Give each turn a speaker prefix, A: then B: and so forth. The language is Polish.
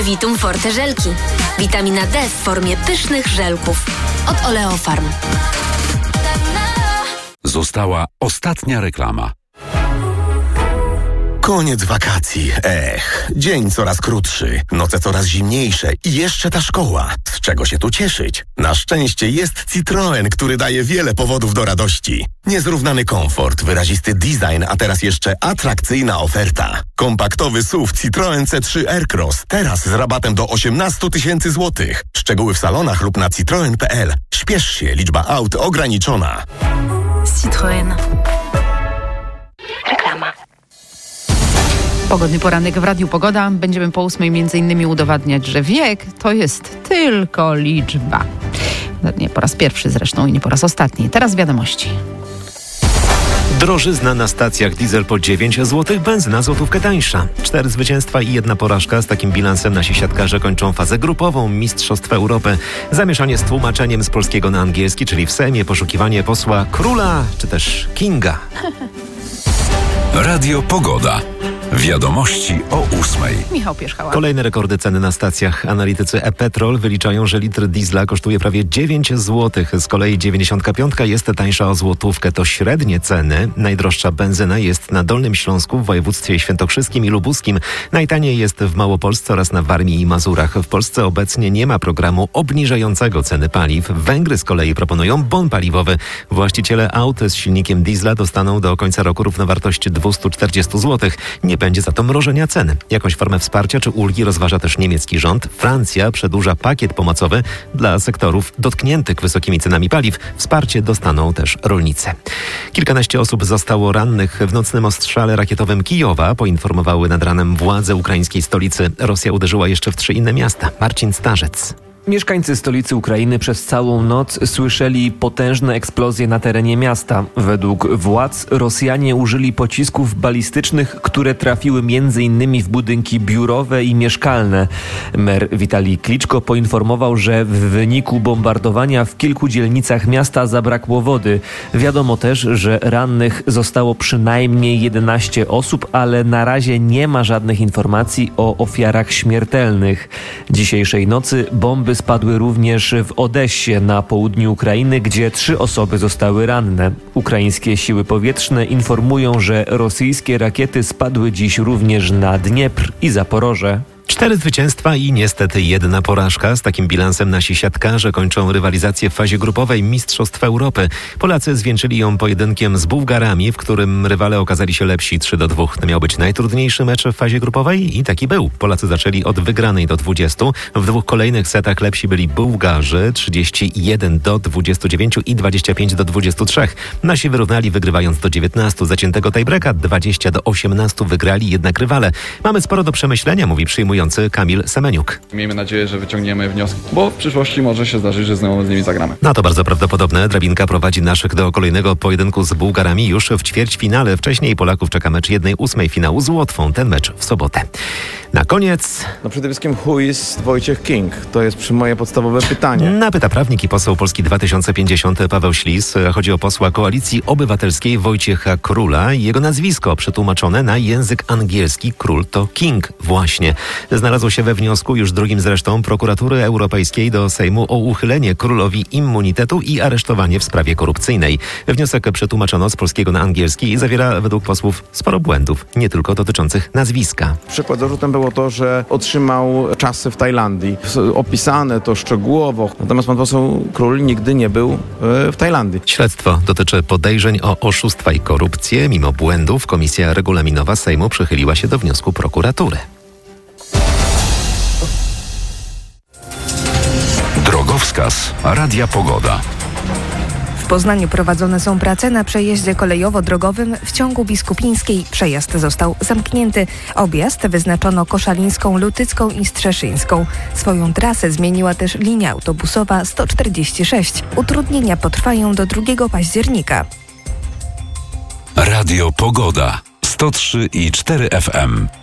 A: Vitum Forte żelki. Witamina D w formie pysznych żelków. Od Oleofarm.
B: Została ostatnia reklama.
C: Koniec wakacji. Dzień coraz krótszy, noce coraz zimniejsze i jeszcze ta szkoła. Z czego się tu cieszyć? Na szczęście jest Citroen, który daje wiele powodów do radości. Niezrównany komfort, wyrazisty design, a teraz jeszcze atrakcyjna oferta. Kompaktowy SUV Citroen C3 Aircross, teraz z rabatem do 18 000 złotych. Szczegóły w salonach lub na citroen.pl. Śpiesz się, liczba aut ograniczona.
A: Citroen. Reklama.
D: Pogodny poranek w Radiu Pogoda. Będziemy po 8 m.in. udowadniać, że wiek to jest tylko liczba. Nie po raz pierwszy zresztą i nie po raz ostatni. Teraz wiadomości.
E: Drożyzna na stacjach diesel po 9 zł, benzyna złotówkę tańsza. 4 zwycięstwa i 1 porażka. Z takim bilansem nasi siatkarze kończą fazę grupową Mistrzostw Europy. Zamieszanie z tłumaczeniem z polskiego na angielski, czyli w Sejmie poszukiwanie posła króla, czy też kinga.
B: Radio Pogoda. Wiadomości o 8.
D: Michał Pierzchała.
E: Kolejne rekordy ceny na stacjach. Analitycy e-Petrol wyliczają, że litr diesla kosztuje prawie 9 zł. Z kolei 95 jest tańsza o złotówkę. To średnie ceny. Najdroższa benzyna jest na Dolnym Śląsku, w województwie świętokrzyskim i lubuskim. Najtaniej jest w Małopolsce oraz na Warmii i Mazurach. W Polsce obecnie nie ma programu obniżającego ceny paliw. Węgry z kolei proponują bon paliwowy. Właściciele aut z silnikiem diesla dostaną do końca roku równowartość 240 zł. Nie będzie za to mrożenia cen. Jakąś formę wsparcia czy ulgi rozważa też niemiecki rząd. Francja przedłuża pakiet pomocowy dla sektorów dotkniętych wysokimi cenami paliw. Wsparcie dostaną też rolnicy. Kilkanaście osób zostało rannych w nocnym ostrzale rakietowym Kijowa, poinformowały nad ranem władze ukraińskiej stolicy. Rosja uderzyła jeszcze w 3 inne miasta. Marcin Starzec.
F: Mieszkańcy stolicy Ukrainy przez całą noc słyszeli potężne eksplozje na terenie miasta. Według władz Rosjanie użyli pocisków balistycznych, które trafiły m.in. w budynki biurowe i mieszkalne. Mer Witalij Kliczko poinformował, że w wyniku bombardowania w kilku dzielnicach miasta zabrakło wody. Wiadomo też, że rannych zostało przynajmniej 11 osób, ale na razie nie ma żadnych informacji o ofiarach śmiertelnych. Dzisiejszej nocy bomby spadły również w Odessie na południu Ukrainy, gdzie 3 osoby zostały ranne. Ukraińskie siły powietrzne informują, że rosyjskie rakiety spadły dziś również na Dniepr i Zaporoże.
E: 4 zwycięstwa i niestety 1 porażka. Z takim bilansem nasi siatkarze kończą rywalizację w fazie grupowej Mistrzostw Europy. Polacy zwieńczyli ją pojedynkiem z Bułgarami, w którym rywale okazali się lepsi 3-2. To miał być najtrudniejszy mecz w fazie grupowej i taki był. Polacy zaczęli od wygranej do 20. W 2 kolejnych setach lepsi byli Bułgarzy 31-29 i 25-23. Nasi wyrównali, wygrywając do 19. Zaciętego tiebreaka 20-18 wygrali jednak rywale. Mamy sporo do przemyślenia, mówi przyjmujący Kamil Semeniuk.
G: Miejmy nadzieję, że wyciągniemy wnioski, bo w przyszłości może się zdarzyć, że znowu z nimi zagramy.
E: No to bardzo prawdopodobne. Drabinka prowadzi naszych do kolejnego pojedynku z Bułgarami już w ćwierćfinale. Wcześniej Polaków czeka mecz 1/8 finału z Łotwą. Ten mecz w sobotę. Na koniec...
H: Przede wszystkim who is Wojciech King? To jest moje podstawowe pytanie.
E: Napyta prawnik i poseł Polski 2050 Paweł Ślis. Chodzi o posła Koalicji Obywatelskiej Wojciecha Króla. Jego nazwisko przetłumaczone na język angielski król to King właśnie. Znalazło się we wniosku, już drugim zresztą, Prokuratury Europejskiej do Sejmu o uchylenie królowi immunitetu i aresztowanie w sprawie korupcyjnej. Wniosek przetłumaczono z polskiego na angielski i zawiera według posłów sporo błędów, nie tylko dotyczących nazwiska.
H: Przykład zarzutem było to, że otrzymał czasy w Tajlandii. Opisane to szczegółowo, natomiast pan poseł Król nigdy nie był w Tajlandii.
E: Śledztwo dotyczy podejrzeń o oszustwa i korupcję. Mimo błędów Komisja Regulaminowa Sejmu przychyliła się do wniosku prokuratury.
B: Drogowskaz Radia Pogoda.
I: W Poznaniu prowadzone są prace na przejeździe kolejowo-drogowym w ciągu Biskupińskiej. Przejazd został zamknięty. Objazd wyznaczono Koszalińską, Lutycką i Strzeszyńską. Swoją trasę zmieniła też linia autobusowa 146. Utrudnienia potrwają do 2 października.
B: Radio Pogoda 103,4 FM.